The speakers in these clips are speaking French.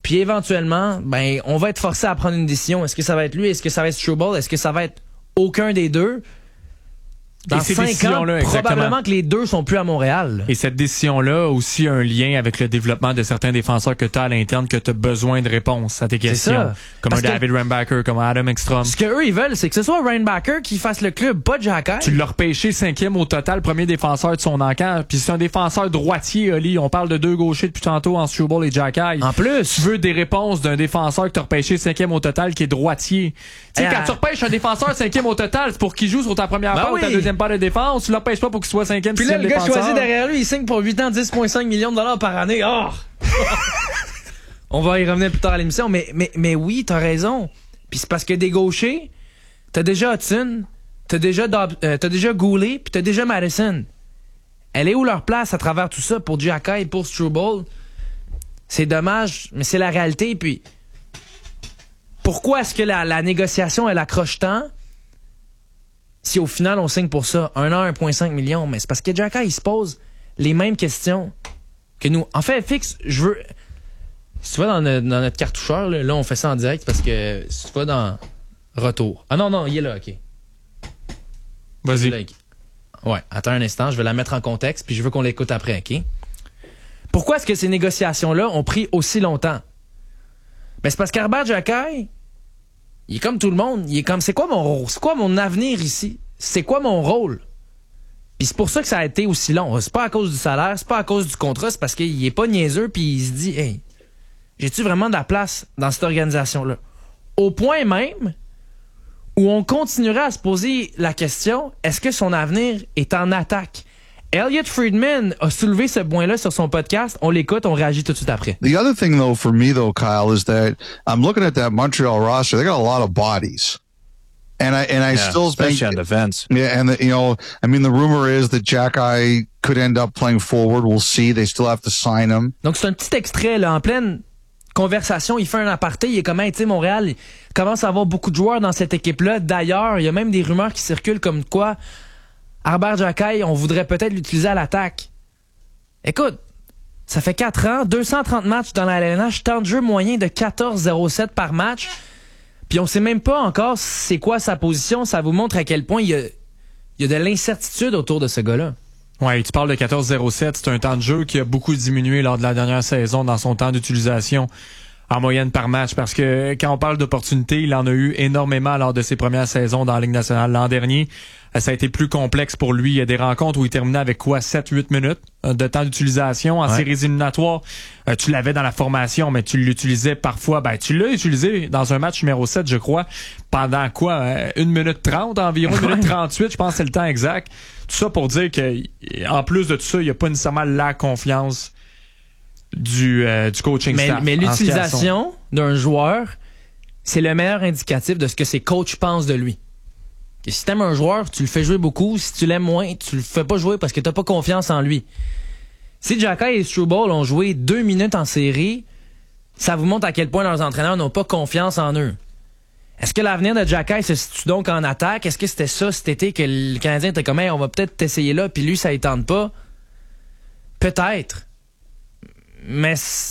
Puis éventuellement, ben on va être forcé à prendre une décision. Est-ce que ça va être lui? Est-ce que ça va être Struble? Est-ce que ça va être aucun des deux? Dans 5 ans, probablement que les deux sont plus à Montréal. Et cette décision-là a aussi un lien avec le développement de certains défenseurs que tu as à l'interne, que tu as besoin de réponses à tes questions. Comme un David Reinbacher, comme un Adam Ekstrom. Ce qu'eux, ils veulent, c'est que ce soit Reinbacher qui fasse le club, pas Xhekaj. Tu l'as repêché 5e au total, premier défenseur de son encamp. Puis c'est un défenseur droitier, Oli. On parle de 2 gauchers depuis tantôt en Struble et Xhekaj. En plus, tu veux des réponses d'un défenseur que tu as repêché 5e au total qui est droitier. Tu sais, quand tu repêches un défenseur 5e au total, c'est pour qu'il joue sur ta première part ou ta deuxième part de défense. Tu l'empêches pas pour qu'il soit 5e, 6e Puis là, le gars défenseur. choisi derrière lui, il signe pour 8 ans, 10,5 millions de dollars par année. Oh! On va y revenir plus tard à l'émission, mais oui, t'as raison. Puis c'est parce que des gauchers, t'as déjà Hudson, t'as déjà Goulet, puis t'as déjà Madison. Elle est où leur place à travers tout ça pour Xhekaj et pour Struble? C'est dommage, mais c'est la réalité. Puis pourquoi est-ce que la négociation, elle accroche tant? Si au final, on signe pour ça, 1 an, 1,5 million, mais c'est parce que Xhekaj, il se pose les mêmes questions que nous. En fait, Fix, je veux... Si tu vas dans notre cartoucheur, là, on fait ça en direct parce que si tu vas dans Retour... Ah non, il est là, OK. Vas-y. Là, ouais, attends un instant, je vais la mettre en contexte, puis je veux qu'on l'écoute après, OK? Pourquoi est-ce que ces négociations-là ont pris aussi longtemps? Ben, c'est parce qu'Herbert Xhekaj... Il est comme tout le monde. Il est comme, c'est quoi mon rôle? C'est quoi mon avenir ici? C'est quoi mon rôle? Puis c'est pour ça que ça a été aussi long. C'est pas à cause du salaire, c'est pas à cause du contrat, c'est parce qu'il est pas niaiseux puis il se dit, hey, j'ai-tu vraiment de la place dans cette organisation-là? Au point même où on continuerait à se poser la question, est-ce que son avenir est en attaque? Elliot Friedman a soulevé ce point-là sur son podcast. On l'écoute, on réagit tout de suite après. The other thing, though, for me, though, Kyle, is that I'm looking at that Montreal roster. They got a lot of bodies. And I still especially think... on defense. Yeah, and, the rumor is that Xhekaj could end up playing forward. We'll see. They still have to sign him. Donc, c'est un petit extrait, là, en pleine conversation. Il fait un aparté. Il est comme, tu sais, Montréal, il commence à avoir beaucoup de joueurs dans cette équipe-là. D'ailleurs, il y a même des rumeurs qui circulent comme quoi Herbert Xhekaj, on voudrait peut-être l'utiliser à l'attaque. Écoute, ça fait 4 ans, 230 matchs dans la LNH, temps de jeu moyen de 14,07 par match. Puis on sait même pas encore c'est quoi sa position. Ça vous montre à quel point il y a de l'incertitude autour de ce gars-là. Ouais, tu parles de 14,07. C'est un temps de jeu qui a beaucoup diminué lors de la dernière saison dans son temps d'utilisation en moyenne par match. Parce que quand on parle d'opportunités, il en a eu énormément lors de ses premières saisons dans la Ligue nationale. L'an dernier, ça a été plus complexe pour lui. Il y a des rencontres où il terminait avec 7-8 minutes de temps d'utilisation. En séries éliminatoires, tu l'avais dans la formation, mais tu l'utilisais parfois. Ben, tu l'as utilisé dans un match numéro 7, je crois, pendant 1 minute 30 environ, 1 minute 38, je pense que c'est le temps exact. Tout ça pour dire que, en plus de tout ça, il n'y a pas nécessairement la confiance du coaching staff. Mais l'utilisation d'un joueur, c'est le meilleur indicatif de ce que ses coachs pensent de lui. Et si t'aimes un joueur, tu le fais jouer beaucoup. Si tu l'aimes moins, tu le fais pas jouer parce que t'as pas confiance en lui. Si Xhekaj et Struble ont joué 2 minutes en série, ça vous montre à quel point leurs entraîneurs n'ont pas confiance en eux. Est-ce que l'avenir de Xhekaj se situe donc en attaque? Est-ce que c'était ça cet été que le Canadien était comme, hey, on va peut-être t'essayer là, puis lui, ça ne tente pas? Peut-être. Mais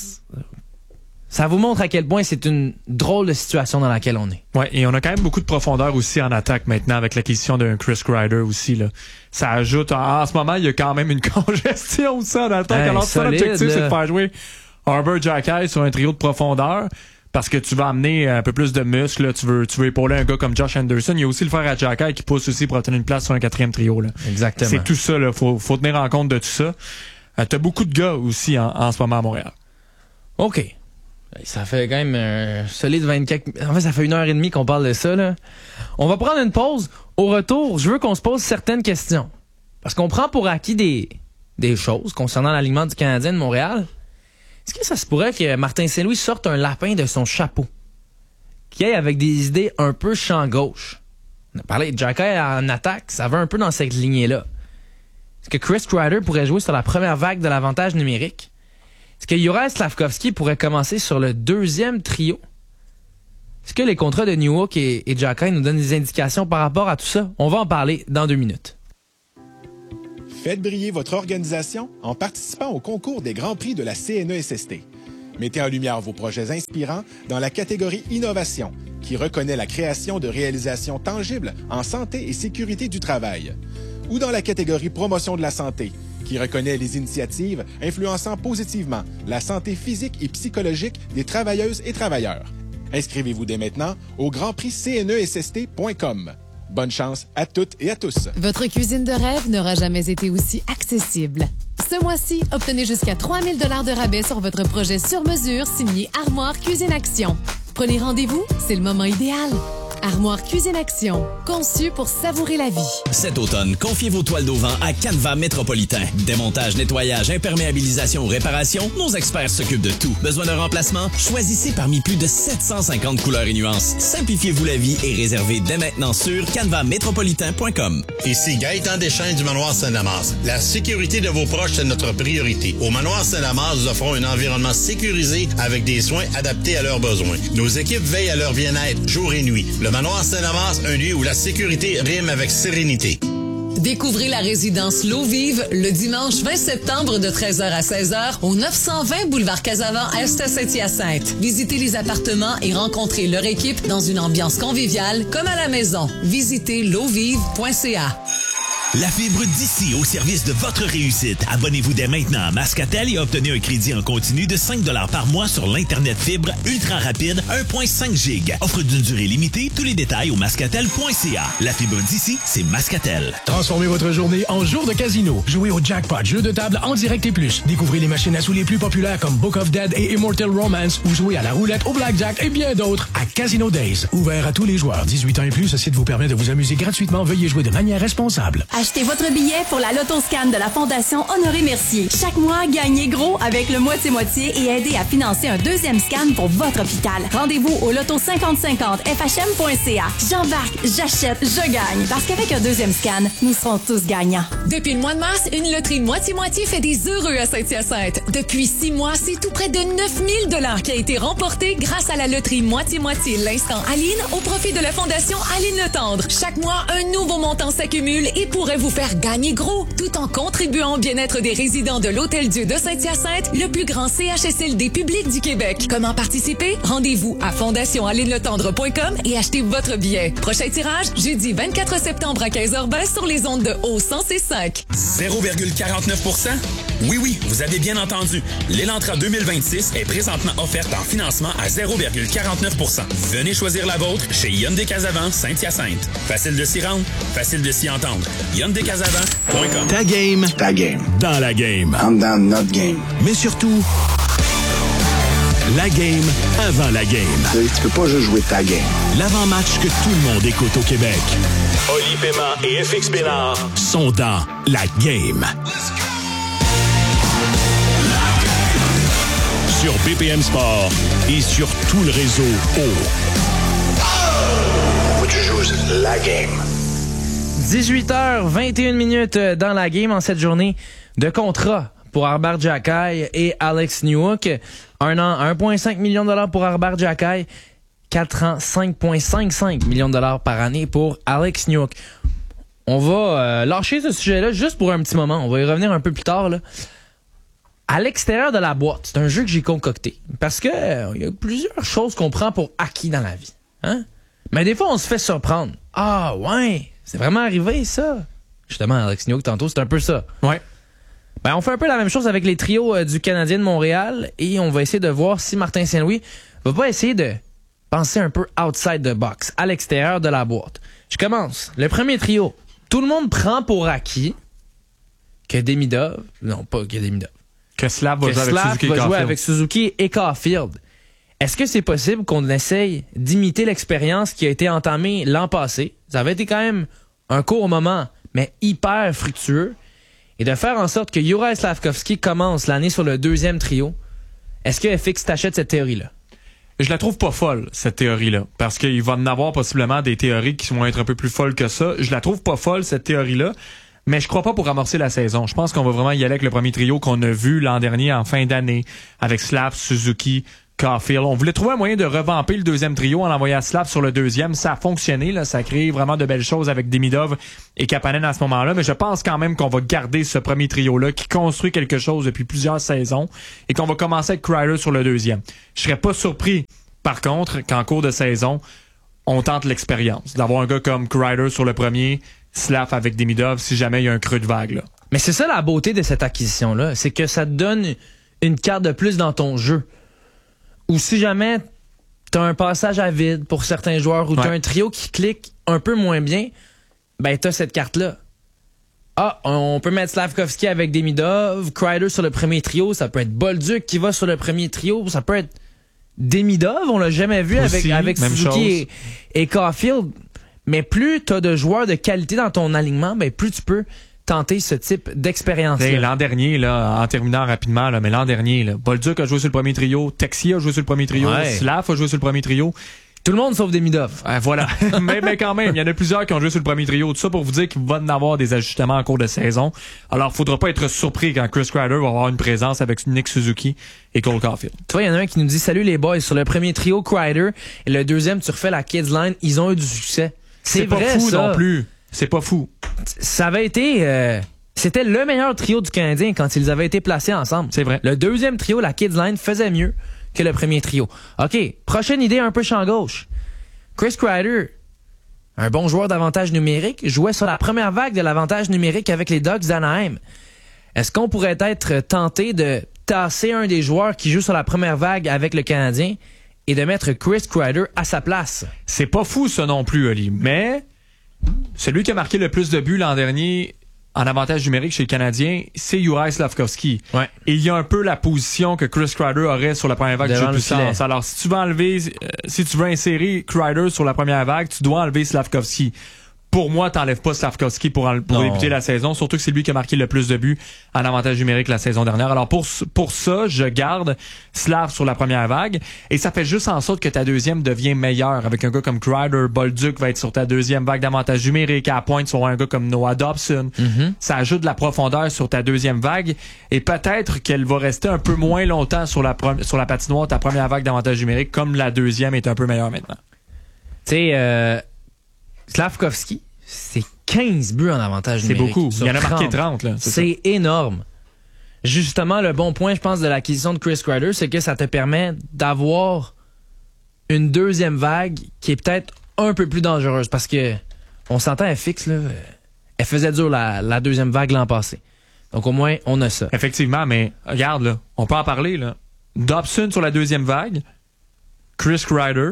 ça vous montre à quel point c'est une drôle de situation dans laquelle on est. Ouais, et on a quand même beaucoup de profondeur aussi en attaque maintenant avec l'acquisition d'un Chris Kreider aussi, là. Ça ajoute, en ce moment, il y a quand même une congestion aussi en attaque. Hey, alors, ça, l'objectif, là, c'est de faire jouer Herbert Xhekaj sur un trio de profondeur parce que tu vas amener un peu plus de muscles, là. Tu veux épauler un gars comme Josh Anderson. Il y a aussi le frère à Xhekaj qui pousse aussi pour obtenir une place sur un 4e trio, là. Exactement. C'est tout ça, là. Faut tenir en compte de tout ça. T'as beaucoup de gars aussi en ce moment à Montréal. OK. Ça fait quand même un solide 24... En fait, ça fait 1h30 qu'on parle de ça, là. On va prendre une pause. Au retour, je veux qu'on se pose certaines questions. Parce qu'on prend pour acquis des choses concernant l'alignement du Canadien de Montréal. Est-ce que ça se pourrait que Martin Saint-Louis sorte un lapin de son chapeau? Qu'il aille avec des idées un peu champ gauche? On a parlé de Xhekaj en attaque, ça va un peu dans cette lignée-là. Est-ce que Chris Kreider pourrait jouer sur la première vague de l'avantage numérique? Est-ce que Juraj Slafkovský pourrait commencer sur le 2e trio? Est-ce que les contrats de Newhook et Xhekaj nous donnent des indications par rapport à tout ça? On va en parler dans 2 minutes. Faites briller votre organisation en participant au concours des Grands Prix de la CNESST. Mettez en lumière vos projets inspirants dans la catégorie Innovation, qui reconnaît la création de réalisations tangibles en santé et sécurité du travail. Ou dans la catégorie Promotion de la santé, qui reconnaît les initiatives influençant positivement la santé physique et psychologique des travailleuses et travailleurs. Inscrivez-vous dès maintenant au Grand Prix CNESST.com. Bonne chance à toutes et à tous. Votre cuisine de rêve n'aura jamais été aussi accessible. Ce mois-ci, obtenez jusqu'à 3 000 $ de rabais sur votre projet sur mesure signé Armoire Cuisine Action. Prenez rendez-vous, c'est le moment idéal. Armoire Cuisine Action, conçue pour savourer la vie. Cet automne, confiez vos toiles d'auvent à Canva Métropolitain. Démontage, nettoyage, imperméabilisation ou réparation, nos experts s'occupent de tout. Besoin d'un remplacement? Choisissez parmi plus de 750 couleurs et nuances. Simplifiez-vous la vie et réservez dès maintenant sur canvamétropolitain.com. Ici Gaëtan Deschênes du Manoir Saint-Damas. La sécurité de vos proches est notre priorité. Au Manoir Saint-Damas, nous offrons un environnement sécurisé avec des soins adaptés à leurs besoins. Nos équipes veillent à leur bien-être jour et nuit. Le Manoir Saint-Damas, un lieu où la sécurité rime avec sérénité. Découvrez la résidence L'Eau Vive le dimanche 20 septembre de 13h à 16h au 920 boulevard Casavant Est à Saint-Hyacinthe. Visitez les appartements et rencontrez leur équipe dans une ambiance conviviale comme à la maison. Visitez leauvive.ca. La fibre d'ici au service de votre réussite. Abonnez-vous dès maintenant à Mascatel et obtenez un crédit en continu de 5 $ par mois sur l'Internet fibre ultra rapide 1.5 GB. Offre d'une durée limitée. Tous les détails au mascatel.ca. La fibre d'ici, c'est Mascatel. Transformez votre journée en jour de casino. Jouez au jackpot, jeu de table en direct et plus. Découvrez les machines à sous les plus populaires comme Book of Dead et Immortal Romance ou jouez à la roulette, au blackjack et bien d'autres à Casino Days. Ouvert à tous les joueurs. 18 ans et plus, ce site vous permet de vous amuser gratuitement. Veuillez jouer de manière responsable. Achetez votre billet pour la Loto-Scan de la Fondation Honoré Mercier. Chaque mois, gagnez gros avec le moitié-moitié et aidez à financer un deuxième scan pour votre hôpital. Rendez-vous au loto5050fhm.ca. J'embarque, j'achète, je gagne. Parce qu'avec un deuxième scan, nous serons tous gagnants. Depuis le mois de mars, une loterie moitié-moitié fait des heureux à Saint-Hyacinthe. Depuis 6 mois, c'est tout près de 9 000 $ qui a été remporté grâce à la loterie moitié-moitié L'Instant Aline au profit de la Fondation Aline Le Tendre. Chaque mois, un nouveau montant s'accumule et pourrait vous faire gagner gros, tout en contribuant au bien-être des résidents de l'Hôtel-Dieu de Saint-Hyacinthe, le plus grand CHSLD public du Québec. Comment participer? Rendez-vous à fondationalineletendre.com et achetez votre billet. Prochain tirage, jeudi 24 septembre à 15h20 sur les ondes de Haut-105. 0,49 %? Oui, vous avez bien entendu. L'Elantra 2026 est présentement offerte en financement à 0,49 %. Venez choisir la vôtre chez Hyundai Casavant Saint-Hyacinthe. Facile de s'y rendre, facile de s'y entendre. HyundaiCasavant.com. Ta game. Ta game. Dans la game. I'm down not game. Mais surtout, la game avant la game. Tu peux pas juste jouer ta game. L'avant-match que tout le monde écoute au Québec. Oli Paiement et FX Bénard sont dans la game. Sur BPM Sport et sur tout le réseau Faut que tu joues la game. 18h21 dans la game en cette journée de contrat pour Arbart Jackay et Alex Newhook. 1 an, 1,5 million de $ pour Arbart Jackay. 4 ans, 5,55 millions de $ par année pour Alex Newhook. On va lâcher ce sujet-là juste pour un petit moment. On va y revenir un peu plus tard, là. À l'extérieur de la boîte, c'est un jeu que j'ai concocté. Parce que il y a plusieurs choses qu'on prend pour acquis dans la vie. Hein? Mais des fois, on se fait surprendre. Ah, ouais, c'est vraiment arrivé, ça? Justement, Alex Newhook, tantôt, c'est un peu ça. Ouais. Ben, on fait un peu la même chose avec les trios du Canadien de Montréal et on va essayer de voir si Martin Saint-Louis va pas essayer de penser un peu outside the box, à l'extérieur de la boîte. Je commence. Le premier trio. Tout le monde prend pour acquis que Demidov, non, pas que Demidov, que Slav va jouer avec Suzuki et Caulfield. Est-ce que c'est possible qu'on essaye d'imiter l'expérience qui a été entamée l'an passé? Ça avait été quand même un court moment, mais hyper fructueux. Et de faire en sorte que Juraj Slafkovský commence l'année sur le deuxième trio. Est-ce que FX t'achète cette théorie-là? Je la trouve pas folle, cette théorie-là. Parce qu'il va en avoir possiblement des théories qui vont être un peu plus folles que ça. Je la trouve pas folle, cette théorie-là. Mais je crois pas pour amorcer la saison. Je pense qu'on va vraiment y aller avec le premier trio qu'on a vu l'an dernier en fin d'année. Avec Slav, Suzuki, Caulfield. On voulait trouver un moyen de revamper le deuxième trio en envoyant Slav sur le deuxième. Ça a fonctionné, là. Ça a créé vraiment de belles choses avec Demidov et Kapanen à ce moment-là. Mais je pense quand même qu'on va garder ce premier trio-là qui construit quelque chose depuis plusieurs saisons et qu'on va commencer avec Kreider sur le deuxième. Je serais pas surpris, par contre, qu'en cours de saison, on tente l'expérience. D'avoir un gars comme Kreider sur le premier, Slav avec Demidov si jamais il y a un creux de vague, là. Mais c'est ça la beauté de cette acquisition-là. C'est que ça te donne une carte de plus dans ton jeu. Ou si jamais t'as un passage à vide pour certains joueurs ou t'as un trio qui clique un peu moins bien, ben t'as cette carte-là. Ah, on peut mettre Slavkovski avec Demidov, Kreider sur le premier trio, ça peut être Bolduc qui va sur le premier trio, ça peut être Demidov, on l'a jamais vu aussi, avec Suzuki et Caulfield. Mais plus t'as de joueurs de qualité dans ton alignement, ben plus tu peux tenter ce type d'expérience-là. L'an dernier, là, en terminant rapidement, là, mais l'an dernier, là, Bolduc a joué sur le premier trio, Texier a joué sur le premier trio, Slav a joué sur le premier trio. Tout le monde sauf Demidov. Voilà. mais quand même, il y en a plusieurs qui ont joué sur le premier trio. Tout ça pour vous dire qu'il va y avoir des ajustements en cours de saison. Alors, faudra pas être surpris quand Chris Kreider va avoir une présence avec Nick Suzuki et Cole Caulfield. Tu vois, il y en a un qui nous dit « Salut les boys, sur le premier trio, Kreider, et le deuxième, tu refais la Kids Line, ils ont eu du succès. » C'est vrai, pas fou ça. non plus. C'est pas fou. Ça avait été... C'était le meilleur trio du Canadien quand ils avaient été placés ensemble. C'est vrai. Le deuxième trio, la Kids Line, faisait mieux que le premier trio. OK, prochaine idée un peu champ gauche. Chris Kreider, un bon joueur d'avantage numérique, jouait sur la première vague de l'avantage numérique avec les Ducks d'Anaheim. Est-ce qu'on pourrait être tenté de tasser un des joueurs qui joue sur la première vague avec le Canadien et de mettre Chris Kreider à sa place? C'est pas fou ça non plus, Oli, mais celui qui a marqué le plus de buts l'an dernier en avantage numérique chez les Canadiens, c'est Juraj Slavkovski. Ouais. Et il y a un peu la position que Chris Kreider aurait sur la première vague de jeu de puissance. Alors, si tu veux enlever, si tu veux insérer Kreider sur la première vague, tu dois enlever Slavkovski. Pour moi, t'enlèves pas Slavkovski pour débuter la saison, surtout que c'est lui qui a marqué le plus de buts en avantage numérique la saison dernière. Alors pour ça, je garde Slav sur la première vague et ça fait juste en sorte que ta deuxième devient meilleure avec un gars comme Kreider. Bolduc va être sur ta deuxième vague d'avantage numérique. À la pointe, sur un gars comme Noah Dobson. Ça ajoute de la profondeur sur ta deuxième vague et peut-être qu'elle va rester un peu moins longtemps sur la patinoire, ta première vague d'avantage numérique, comme la deuxième est un peu meilleure maintenant. Tu sais, Slavkovski, c'est 15 buts en avantage numérique. C'est beaucoup. Il y en a marqué 30. Là, c'est énorme. Justement, le bon point, je pense, de l'acquisition de Chris Kreider, c'est que ça te permet d'avoir une deuxième vague qui est peut-être un peu plus dangereuse. Parce que, on s'entend, elle fixe, là. Elle faisait dur la deuxième vague l'an passé. Donc, au moins, on a ça. Effectivement, mais regarde, là, on peut en parler, là. Dobson sur la deuxième vague, Chris Kreider,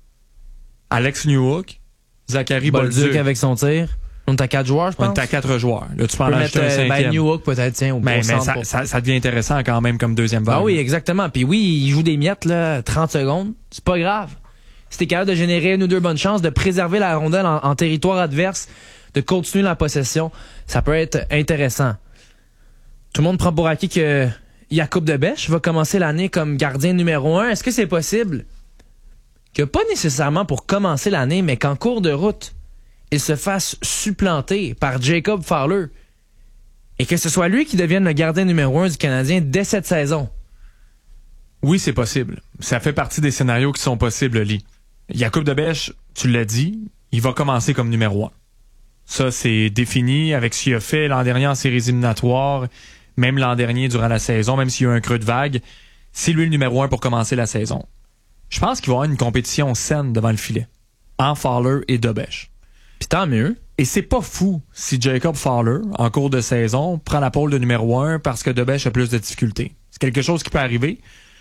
Alex Newhook, Zachary Bolduc avec son tir. On est à 4 joueurs, je pense. On est à 4 joueurs. Là, tu peux en mettre un cinquième. Newhook peut-être, tiens, au mais ça devient intéressant quand même comme deuxième vague. Ah oui, exactement. Puis oui, il joue des miettes, là, 30 secondes. C'est pas grave. Si t'es capable de générer une ou deux bonnes chances, de préserver la rondelle en territoire adverse, de continuer la possession, ça peut être intéressant. Tout le monde prend pour acquis que Jakub Debèche va commencer l'année comme gardien numéro 1. Est-ce que c'est possible que pas nécessairement pour commencer l'année, mais qu'en cours de route, il se fasse supplanter par Jacob Fowler et que ce soit lui qui devienne le gardien numéro 1 du Canadien dès cette saison? Oui, c'est possible. Ça fait partie des scénarios qui sont possibles, Lee. Jakub Debèche, tu l'as dit, il va commencer comme numéro 1. Ça, c'est défini avec ce qu'il a fait l'an dernier en séries éliminatoires, même l'an dernier durant la saison, même s'il y a eu un creux de vague. C'est lui le numéro 1 pour commencer la saison. Je pense qu'il va y avoir une compétition saine devant le filet, en Fowler et Debèche. Puis tant mieux. Et c'est pas fou si Jacob Fowler, en cours de saison, prend la pole de numéro 1 parce que Debèche a plus de difficultés. C'est quelque chose qui peut arriver.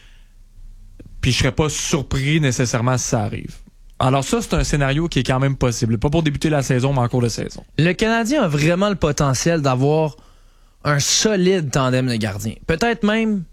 Puis je serais pas surpris nécessairement si ça arrive. Alors ça, c'est un scénario qui est quand même possible. Pas pour débuter la saison, mais en cours de saison. Le Canadien a vraiment le potentiel d'avoir un solide tandem de gardiens. Peut-être même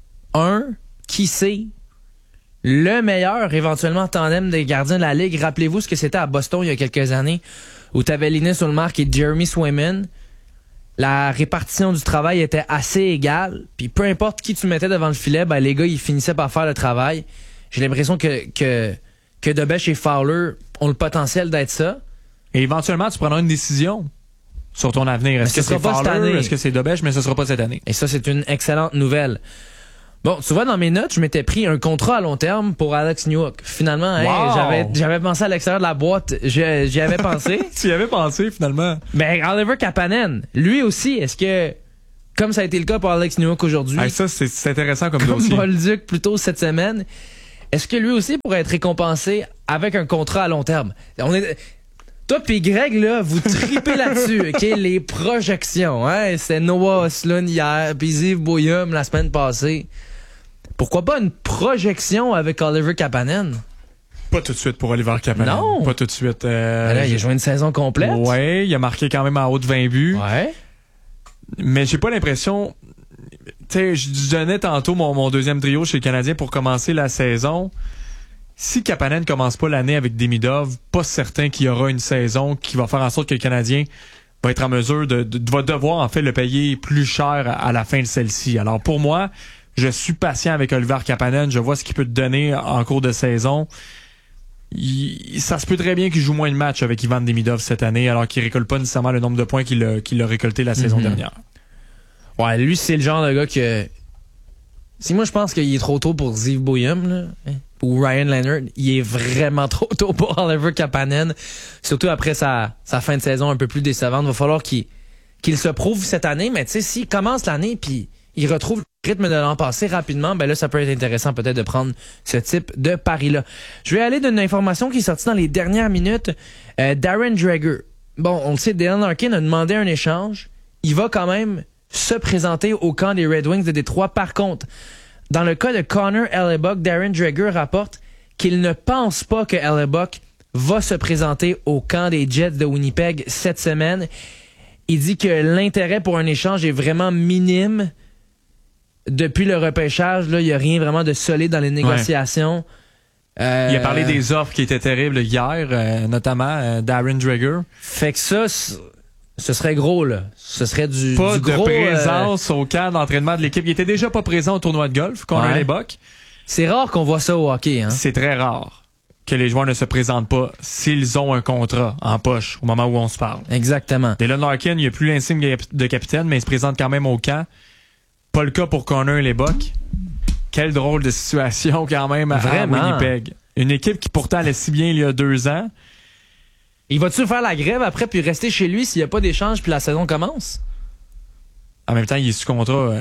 qui sait, le meilleur, éventuellement, tandem des gardiens de la Ligue. Rappelez-vous ce que c'était à Boston il y a quelques années, où tu avais Linus Ullmark et Jeremy Swayman. La répartition du travail était assez égale. Puis peu importe qui tu mettais devant le filet, ben les gars, ils finissaient par faire le travail. J'ai l'impression que Debèche et Fowler ont le potentiel d'être ça. Et éventuellement, tu prendras une décision sur ton avenir. Est-ce que c'est Fowler, est-ce que c'est Debèche, mais ce sera pas cette année. Et ça, c'est une excellente nouvelle. Bon, tu vois, dans mes notes, je m'étais pris un contrat à long terme pour Alex Newhook. Finalement, j'avais pensé à l'extérieur de la boîte. J'y avais pensé. Tu y avais pensé, finalement. Mais Oliver Kapanen, lui aussi, est-ce que, comme ça a été le cas pour Alex Newhook aujourd'hui... Ça, c'est intéressant comme dossier. Comme Bolduc plus tôt cette semaine, est-ce que lui aussi pourrait être récompensé avec un contrat à long terme? Toi pis Greg, là, vous tripez là-dessus, OK? Les projections, hein? C'était Noah Oshlund hier, pis Yves Boyum la semaine passée. Pourquoi pas une projection avec Oliver Kapanen? Pas tout de suite pour Oliver Kapanen. Non. Pas tout de suite. Là, il a joué une saison complète. Ouais, il a marqué quand même en haut de 20 buts. Ouais. Mais j'ai pas l'impression... Tu sais, je donnais tantôt mon deuxième trio chez les Canadiens pour commencer la saison. Si Kapanen commence pas l'année avec Demidov, pas certain qu'il y aura une saison qui va faire en sorte que le Canadien va être en mesure va devoir en fait le payer plus cher à la fin de celle-ci. Alors pour moi... Je suis patient avec Oliver Kapanen. Je vois ce qu'il peut te donner en cours de saison. Ça se peut très bien qu'il joue moins de matchs avec Ivan Demidov cette année, alors qu'il récolte pas nécessairement le nombre de points qu'il a récolté la saison dernière. Ouais, lui, c'est le genre de gars que... Si moi, je pense qu'il est trop tôt pour Yves Boyum, là, ou Ryan Leonard, il est vraiment trop tôt pour Oliver Kapanen. Surtout après sa fin de saison un peu plus décevante. Il va falloir qu'il se prouve cette année, mais tu sais, s'il commence l'année puis il retrouve le rythme de l'an passé rapidement, ben là, ça peut être intéressant peut-être de prendre ce type de pari-là. Je vais aller d'une information qui est sortie dans les dernières minutes. Darren Dreger. Bon, on le sait, Dale Larkin a demandé un échange. Il va quand même se présenter au camp des Red Wings de Détroit. Par contre, dans le cas de Connor Hellebuyck, Darren Dreger rapporte qu'il ne pense pas que Hellebuyck va se présenter au camp des Jets de Winnipeg cette semaine. Il dit que l'intérêt pour un échange est vraiment minime. Depuis le repêchage, là, il n'y a rien vraiment de solide dans les négociations. Il a parlé des offres qui étaient terribles hier, notamment Darren Dreger. Fait que ça, ce serait gros, là. Ce serait du pas du gros, de présence au camp d'entraînement de l'équipe. Il était déjà pas présent au tournoi de golf, Connor Hellebuyck. C'est rare qu'on voit ça au hockey, hein? C'est très rare que les joueurs ne se présentent pas s'ils ont un contrat en poche au moment où on se parle. Exactement. Dylan Larkin, il n'y a plus l'insigne de capitaine, mais il se présente quand même au camp. Pas le cas pour Connor Hellebuyck. Quelle drôle de situation quand même à Winnipeg. Une équipe qui pourtant allait si bien il y a 2 ans. Il va-tu faire la grève après puis rester chez lui s'il n'y a pas d'échange puis la saison commence? En même temps, il est sous contrat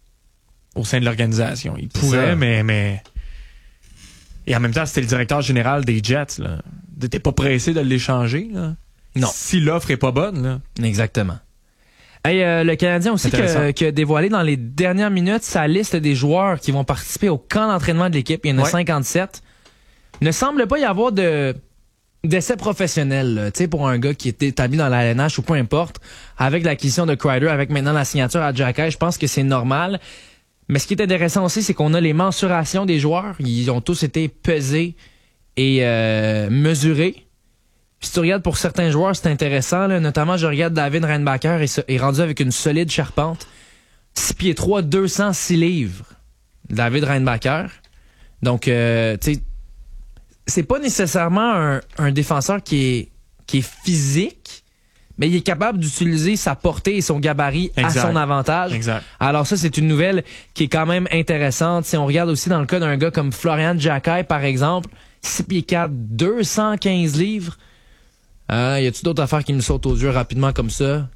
au sein de l'organisation. Il pourrait, mais... Et en même temps, c'était le directeur général des Jets. Là. T'es pas pressé de l'échanger. Là. Non. Si l'offre est pas bonne. Là. Exactement. Hey, le Canadien aussi qui a dévoilé dans les dernières minutes sa liste des joueurs qui vont participer au camp d'entraînement de l'équipe. Il y en a 57. Il ne semble pas y avoir d'essai professionnel pour un gars qui est établi dans la LNH ou peu importe. Avec l'acquisition de Kreider, avec maintenant la signature à Xhekaj, je pense que c'est normal. Mais ce qui est intéressant aussi, c'est qu'on a les mensurations des joueurs. Ils ont tous été pesés et mesurés. Puis si tu regardes pour certains joueurs, c'est intéressant. Là. Notamment, je regarde David Reinbacher est rendu avec une solide charpente. 6 pieds 3, 206 livres. David Reinbacher. Donc, tu sais, c'est pas nécessairement un défenseur qui est physique, mais il est capable d'utiliser sa portée et son gabarit à son avantage. Exact. Alors ça, c'est une nouvelle qui est quand même intéressante. Si on regarde aussi dans le cas d'un gars comme Florian Xhekaj, par exemple, 6 pieds 4, 215 livres. Y a-tu d'autres affaires qui me sautent aux yeux rapidement comme ça?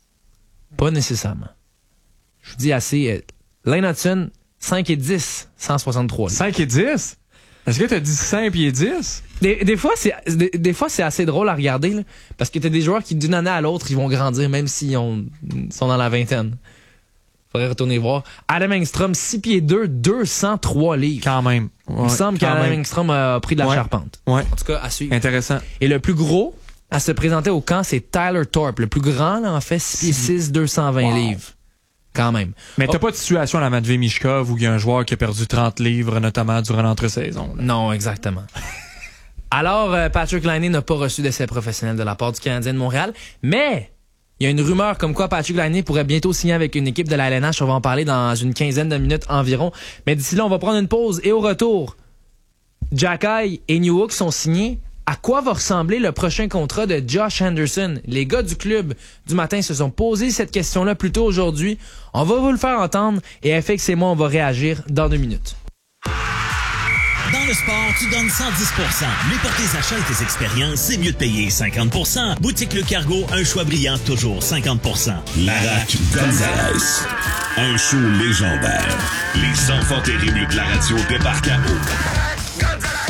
Pas nécessairement. Je vous dis assez. Lane Hutson, 5 et 10, 163 livres. 5 et 10? Est-ce que tu as dit 5 et 10? Des fois, c'est assez drôle à regarder, là, parce que t'as des joueurs qui, d'une année à l'autre, ils vont grandir, même s'ils sont dans la vingtaine. Faudrait retourner voir. Adam Engstrom, 6 pieds 2, 203 livres. Quand même. Ouais, il me semble qu'Adam Engstrom a pris de la charpente. Ouais. En tout cas, à suivre. Intéressant. Et le plus gros à se présenter au camp, c'est Tyler Thorpe. Le plus grand, là, en fait, 6 pieds 6, 220 livres. Quand même. Mais t'as pas de situation à la Matvei Michkov où il y a un joueur qui a perdu 30 livres, notamment durant l'entre-saison. Là. Non, exactement. Alors, Patrick Laine n'a pas reçu d'essai professionnel de la part du Canadien de Montréal, mais il y a une rumeur comme quoi Patrick Laine pourrait bientôt signer avec une équipe de la LNH. On va en parler dans une quinzaine de minutes environ. Mais d'ici là, on va prendre une pause et au retour, Xhekaj et Newhook sont signés à quoi va ressembler le prochain contrat de Josh Anderson? Les gars du club du matin se sont posé cette question-là plus tôt aujourd'hui. On va vous le faire entendre et FX et moi, on va réagir dans 2 minutes. Dans le sport, tu donnes 110%. Mais pour tes achats et tes expériences, c'est mieux de payer 50%. Boutique Le Cargo, un choix brillant, toujours 50%. Larac Gonzalez. Un show légendaire. Les enfants terribles de la radio débarquent à eau.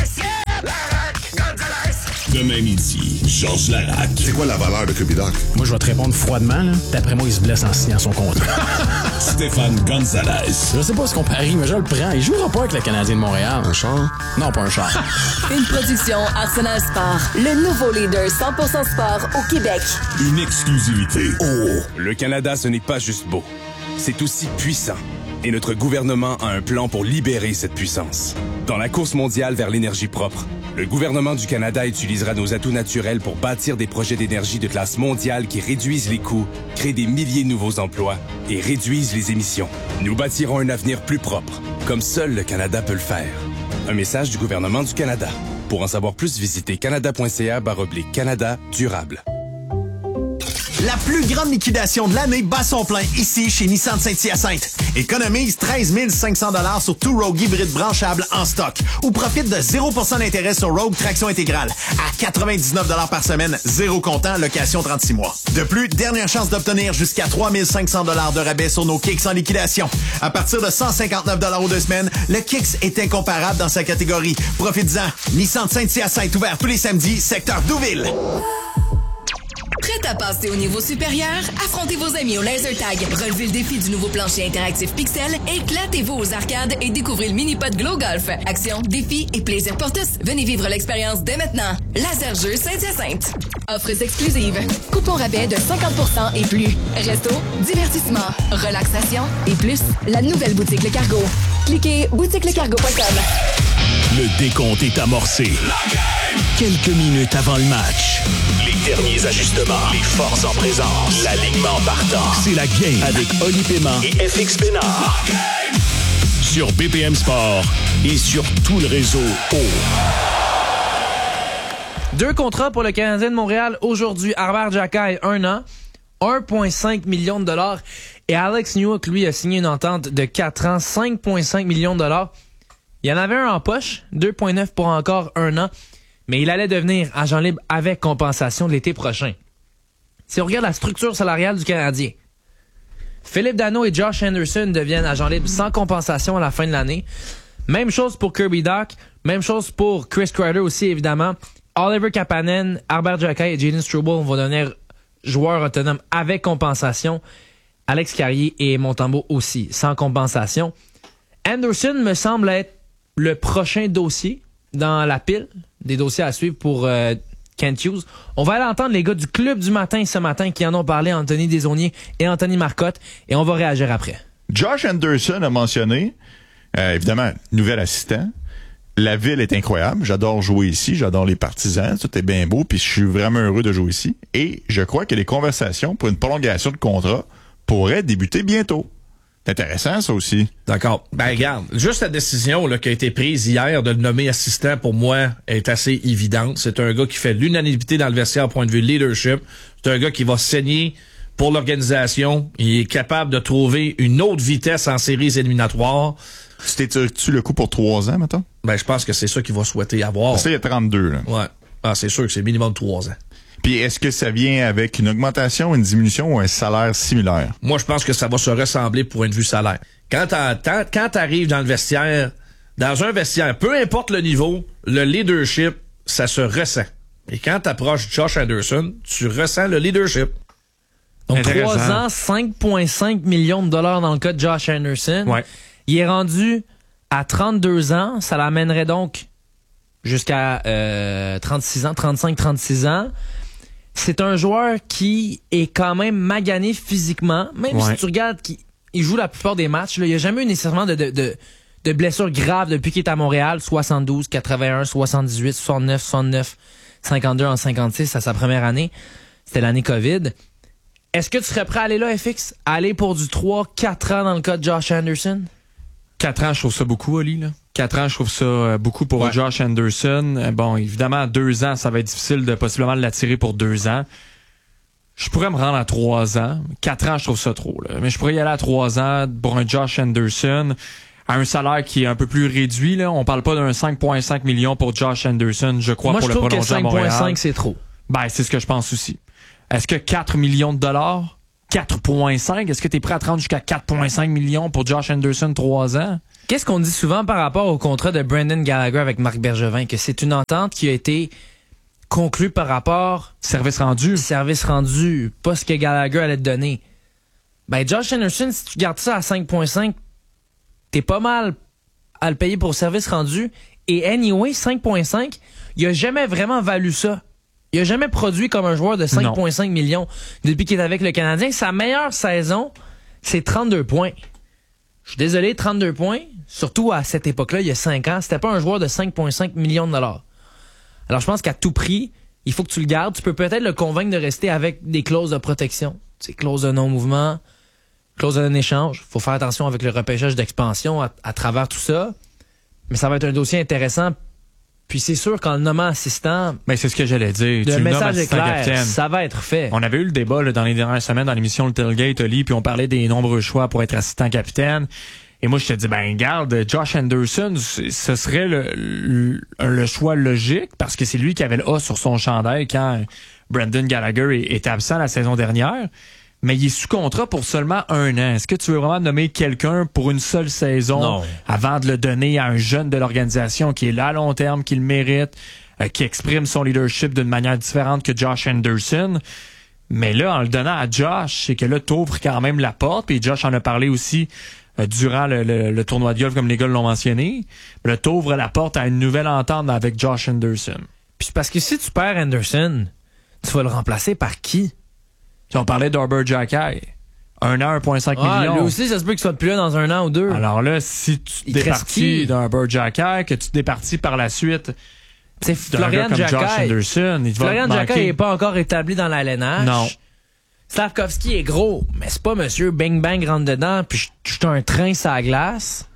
Demain midi, Georges Larac. C'est quoi la valeur de Kirby Doc? Moi, je vais te répondre froidement. Là. D'après moi, il se blesse en signant son contrat. Stéphane Gonzalez. Je sais pas ce qu'on parie, mais je le prends. Il jouera pas avec le Canadien de Montréal. Un char? Non, pas un char. Une production Arsenal Sport. Le nouveau leader 100% sport au Québec. Une exclusivité. Oh! Le Canada, ce n'est pas juste beau. C'est aussi puissant. Et notre gouvernement a un plan pour libérer cette puissance. Dans la course mondiale vers l'énergie propre, le gouvernement du Canada utilisera nos atouts naturels pour bâtir des projets d'énergie de classe mondiale qui réduisent les coûts, créent des milliers de nouveaux emplois et réduisent les émissions. Nous bâtirons un avenir plus propre, comme seul le Canada peut le faire. Un message du gouvernement du Canada. Pour en savoir plus, visitez canada.ca/Canada durable. La plus grande liquidation de l'année bat son plein ici chez Nissan Saint-Hyacinthe. Économise 13 500 $ sur tout Rogue hybride branchable en stock ou profite de 0% d'intérêt sur Rogue traction intégrale à 99 $ par semaine, 0 comptant, location 36 mois. De plus, dernière chance d'obtenir jusqu'à 3 500 $ de rabais sur nos Kicks en liquidation. À partir de 159 $ aux 2 semaines, le Kicks est incomparable dans sa catégorie. Profites-en. Nissan Saint-Hyacinthe ouvert tous les samedis, secteur Douville. Prêt à passer au niveau supérieur? Affrontez vos amis au Laser Tag. Relevez le défi du nouveau plancher interactif Pixel. Éclatez-vous aux arcades et découvrez le mini-pod Glow Golf. Action, défi et plaisir pour tous. Venez vivre l'expérience dès maintenant. Laser Jeux Saint-Hyacinthe. Offres exclusives. Coupon rabais de 50% et plus. Resto, divertissement, relaxation et plus. La nouvelle boutique Le Cargo. Cliquez boutiquelecargo.com. Le décompte est amorcé. Quelques minutes avant le match. Les derniers ajustements. Les forces en présence. L'alignement partant. C'est la game avec Oli Paiement et FX Pénard. Sur BPM Sport et sur tout le réseau O. 2 contrats pour le Canadien de Montréal aujourd'hui. Arber Xhekaj, 1 an, 1,5 million de dollars. Et Alex Newhook, lui, a signé une entente de 4 ans, 5,5 millions de dollars. Il y en avait un en poche, 2,9 pour encore 1 an. Mais il allait devenir agent libre avec compensation de l'été prochain. Si on regarde la structure salariale du Canadien, Philippe Danault et Josh Anderson deviennent agents libres sans compensation à la fin de l'année. Même chose pour Kirby Doc, même chose pour Chris Kreider aussi, évidemment. Oliver Kapanen, Arber Xhekaj et Jayden Struble vont devenir joueurs autonomes avec compensation. Alex Carrier et Montembeault aussi, sans compensation. Anderson me semble être le prochain dossier dans la pile des dossiers à suivre pour Kent Hughes. On va aller entendre les gars du Club du matin ce matin qui en ont parlé, Anthony Desaulniers et Anthony Marcotte, et on va réagir après. Josh Anderson a mentionné, évidemment, nouvel assistant. La ville est incroyable. J'adore jouer ici. J'adore les partisans. Tout est bien beau. Puis je suis vraiment heureux de jouer ici. Et je crois que les conversations pour une prolongation de contrat pourraient débuter bientôt. C'est intéressant, ça aussi. D'accord. Ben, regarde, juste la décision là, qui a été prise hier de le nommer assistant, pour moi, est assez évidente. C'est un gars qui fait l'unanimité dans le vestiaire au point de vue leadership. C'est un gars qui va saigner pour l'organisation. Il est capable de trouver une autre vitesse en séries éliminatoires. Tu le coup pour 3 ans, mettons? Ben, je pense que c'est ça qu'il va souhaiter avoir. Parce qu'il y a 32, là. Ouais. Ah, c'est sûr que c'est minimum 3 ans. Puis est-ce que ça vient avec une augmentation, une diminution ou un salaire similaire? Moi, je pense que ça va se ressembler pour point de vue salaire. Quand t'arrives dans le vestiaire, dans un vestiaire, peu importe le niveau, le leadership, ça se ressent. Et quand t'approches Josh Anderson, tu ressens le leadership. Donc 3 ans, 5,5 millions de dollars dans le cas de Josh Anderson. Ouais. Il est rendu à 32 ans. Ça l'amènerait donc jusqu'à 36 ans, 35-36 ans. C'est un joueur qui est quand même magané physiquement. Même si tu regardes qu'il joue la plupart des matchs, là, il n'y a jamais eu nécessairement de blessures graves depuis qu'il est à Montréal. 72, 81, 78, 69, 69, 52 en 56 à sa première année. C'était l'année COVID. Est-ce que tu serais prêt à aller là, FX? Aller pour du 3-4 ans dans le cas de Josh Anderson? 4 ans, je trouve ça beaucoup, Oli, là. 4 ans, je trouve ça beaucoup pour Josh Anderson. Bon, évidemment, 2 ans, ça va être difficile de possiblement l'attirer pour 2 ans. Je pourrais me rendre à 3 ans. 4 ans, je trouve ça trop. Là. Mais je pourrais y aller à 3 ans pour un Josh Anderson à un salaire qui est un peu plus réduit. Là. On parle pas d'un 5,5 millions pour Josh Anderson, je crois, pour le prolonger à Montréal. Moi, je trouve que 5,5, c'est trop. Ben, c'est ce que je pense aussi. Est-ce que 4 millions de dollars? 4,5? Est-ce que tu es prêt à te rendre jusqu'à 4,5 millions pour Josh Anderson 3 ans? Qu'est-ce qu'on dit souvent par rapport au contrat de Brendan Gallagher avec Marc Bergevin? Que c'est une entente qui a été conclue par rapport... Service rendu. Service rendu, pas ce que Gallagher allait te donner. Ben, Josh Anderson, si tu gardes ça à 5,5, t'es pas mal à le payer pour service rendu. Et anyway, 5,5, il a jamais vraiment valu ça. Il a jamais produit comme un joueur de 5,5 millions depuis qu'il est avec le Canadien. Sa meilleure saison, c'est 32 points. Je suis désolé, 32 points, surtout à cette époque-là, il y a 5 ans, c'était pas un joueur de 5,5 millions de dollars. Alors je pense qu'à tout prix, il faut que tu le gardes. Tu peux peut-être le convaincre de rester avec des clauses de protection. C'est clause de non-mouvement, clause de non-échange. Faut faire attention avec le repêchage d'expansion à travers tout ça. Mais ça va être un dossier intéressant. Puis c'est sûr qu'en le nommant assistant... Ben c'est ce que j'allais dire. Le message est clair, capitaine. Ça va être fait. On avait eu le débat là, dans les dernières semaines dans l'émission Le Tailgate, Oli, puis on parlait des nombreux choix pour être assistant capitaine. Et moi, je te dis, ben garde, Josh Anderson, ce serait le choix logique, parce que c'est lui qui avait le A sur son chandail quand Brendan Gallagher était absent la saison dernière. Mais il est sous contrat pour seulement 1 an. Est-ce que tu veux vraiment nommer quelqu'un pour une seule saison avant de le donner à un jeune de l'organisation qui est là à long terme, qui le mérite, qui exprime son leadership d'une manière différente que Josh Anderson? Mais là, en le donnant à Josh, c'est que là, t'ouvres quand même la porte. Puis Josh en a parlé aussi durant le tournoi de golf, comme les gars l'ont mentionné. Là, t'ouvres la porte à une nouvelle entente avec Josh Anderson. Puis parce que si tu perds Anderson, tu vas le remplacer par qui? On parlait d'Arbor Xhekaj. 1 an, 1,5 millions. Lui aussi, ça se peut qu'il soit plus là dans 1 an ou 2. Alors là, si tu te départis d'Arbor Xhekaj, que tu te départis par la suite... C'est Florian Xhekaj. Florian Xhekaj n'est pas encore établi dans la LNH. Non. Slavkovski est gros, mais c'est pas monsieur bang bang rentre dedans, puis je suis un train sur la glace.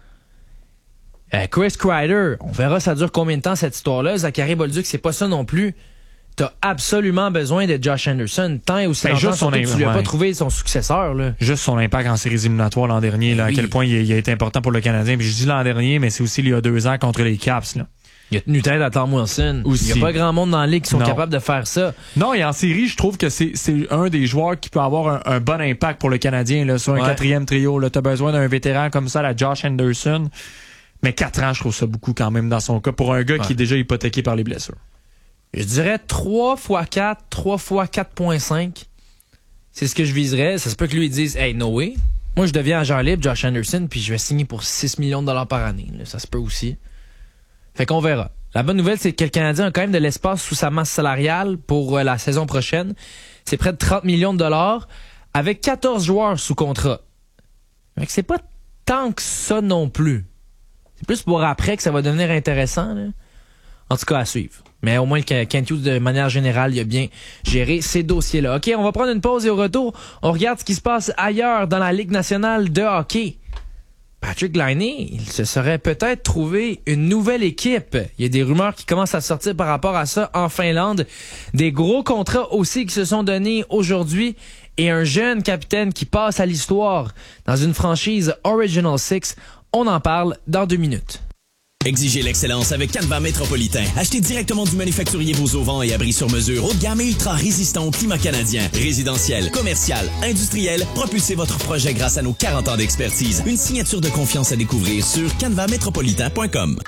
Chris Kreider, on verra ça dure combien de temps cette histoire-là. Zachary Bolduc, c'est pas ça non plus. T'as absolument besoin de Josh Anderson, tant et aussi longtemps que tu lui as pas trouvé son successeur. Là. Juste son impact en séries éliminatoires l'an dernier, là, à quel point il a été important pour le Canadien. Puis je dis l'an dernier, mais c'est aussi il y a 2 ans contre les Caps. Là. Il a tenu tête à Tom Wilson. Il n'y a pas grand monde dans la ligue qui sont capables de faire ça. Non, et en série, je trouve que c'est un des joueurs qui peut avoir un bon impact pour le Canadien. Là, sur un 4e trio, tu as besoin d'un vétéran comme ça, la Josh Anderson. Mais 4 ans, je trouve ça beaucoup quand même dans son cas, pour un gars qui est déjà hypothéqué par les blessures. Je dirais 3 x 4, 3 x 4,5. C'est ce que je viserais. Ça se peut que lui il dise, hey, no way. Moi, je deviens agent libre, Josh Anderson, puis je vais signer pour 6 millions de dollars par année. Là. Ça se peut aussi. Fait qu'on verra. La bonne nouvelle, c'est que le Canadien a quand même de l'espace sous sa masse salariale pour la saison prochaine. C'est près de 30 millions de dollars avec 14 joueurs sous contrat. Fait que c'est pas tant que ça non plus. C'est plus pour après que ça va devenir intéressant. Là. En tout cas, à suivre. Mais au moins, Kent Hughes, de manière générale, il a bien géré ces dossiers-là. OK, on va prendre une pause et au retour, on regarde ce qui se passe ailleurs dans la Ligue nationale de hockey. Patrick Laine, il se serait peut-être trouvé une nouvelle équipe. Il y a des rumeurs qui commencent à sortir par rapport à ça en Finlande. Des gros contrats aussi qui se sont donnés aujourd'hui. Et un jeune capitaine qui passe à l'histoire dans une franchise Original Six. On en parle dans 2 minutes. Exigez l'excellence avec Canva Métropolitain. Achetez directement du manufacturier vos auvents et abris sur mesure haut de gamme et ultra résistants au climat canadien. Résidentiel, commercial, industriel, propulsez votre projet grâce à nos 40 ans d'expertise. Une signature de confiance à découvrir sur canvamétropolitain.com.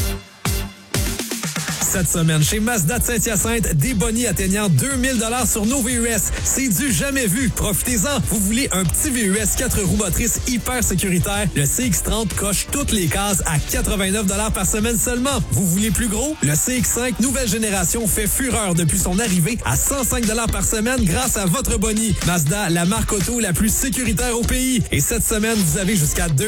Cette semaine, chez Mazda de Saint-Hyacinthe, des bonnies atteignant 2000 $ sur nos VUS. C'est du jamais vu. Profitez-en. Vous voulez un petit VUS 4 roues motrices hyper sécuritaire? Le CX-30 coche toutes les cases à 89 $ par semaine seulement. Vous voulez plus gros? Le CX-5 nouvelle génération fait fureur depuis son arrivée à 105 $ par semaine grâce à votre bonnie. Mazda, la marque auto la plus sécuritaire au pays. Et cette semaine, vous avez jusqu'à 2